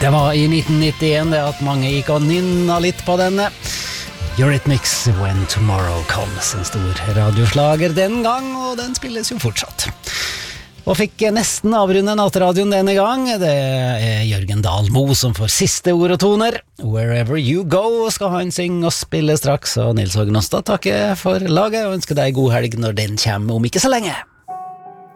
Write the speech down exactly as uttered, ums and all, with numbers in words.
Det var i nitten nittien det at mange gikk og nynna litt på denne. Eurythmics When Tomorrow Comes, en stor radioslager den gang, og den spilles jo fortsatt. Og fikk nesten avrunde nattradioen denne gang. Det er Jørgen Dahlmo som får siste ord og toner. Wherever You Go skal han synge og spille straks, og Nils Hågen Åstad takker for laget og ønsker deg god helg når den kommer om ikke så lenge.